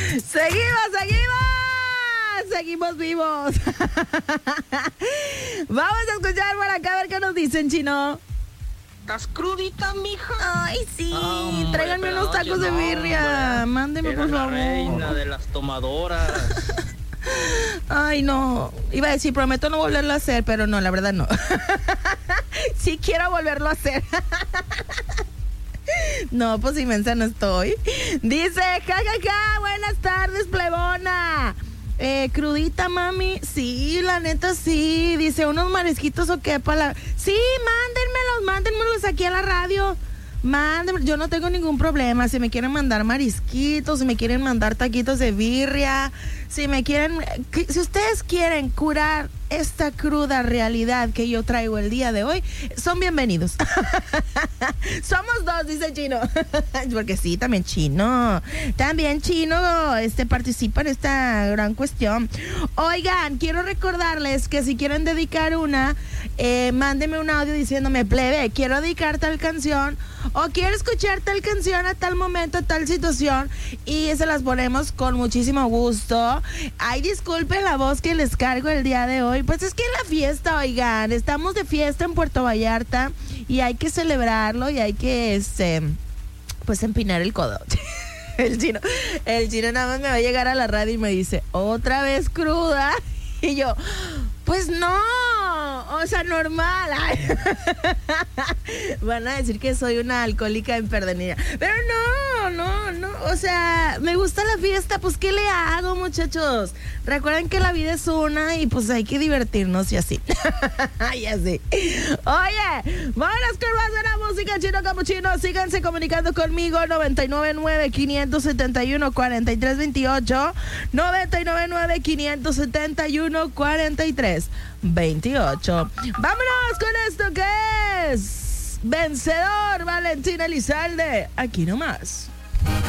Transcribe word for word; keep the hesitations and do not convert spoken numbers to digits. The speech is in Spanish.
Seguimos, seguimos. Seguimos vivos. Vamos a escuchar por acá a ver qué nos dicen, Chino. ¿Estás crudita, mija? Ay, sí. Hombre, Tráiganme pero unos tacos oye, de no, birria. hombre. Mándeme, Eres por la favor. reina de las tomadoras. Ay, no. Iba a decir, prometo no volverlo a hacer, pero no, la verdad no. Sí quiero volverlo a hacer. No, pues inmensa no estoy. Dice, jajaja, buenas tardes, plebona. Eh, crudita, mami. Sí, la neta, sí. Dice, unos marisquitos o qué para la... Sí, mándenmelos, mándenmelos aquí a la radio. Mándenme, yo no tengo ningún problema. Si me quieren mandar marisquitos, si me quieren mandar taquitos de birria, si me quieren, si ustedes quieren curar esta cruda realidad que yo traigo el día de hoy, son bienvenidos. Somos dos, dice Chino. Porque sí, también Chino. También Chino este, participa en esta gran cuestión. Oigan, quiero recordarles que si quieren dedicar una, eh, mándenme un audio diciéndome, plebe, quiero dedicar tal canción o quiero escuchar tal canción a tal momento, tal situación, y se las ponemos con muchísimo gusto. Ay, disculpen la voz que les cargo el día de hoy. Pues es que la fiesta, oigan, estamos de fiesta en Puerto Vallarta y hay que celebrarlo y hay que, este, pues empinar el codo. El chino, el chino nada más me va a llegar a la radio y me dice, ¿otra vez cruda? Y yo, pues no, o sea, normal. Ay. Van a decir que soy una alcohólica empedernida. Pero no, no, no, o sea, me gusta la fiesta, pues ¿qué le hago, muchachos? Recuerden que la vida es una y pues hay que divertirnos y así. Y así. Oye, vámonos con más de la música, Chino Capuchino. Síganse comunicando conmigo, noventa y nueve nueve, quinientos setenta y uno, cuarenta y tres veintiocho, noventa y nueve nueve, quinientos setenta y uno, cuarenta y tres veintiocho. Vámonos con esto que es Vencedor, Valentín Elizalde. Aquí nomás.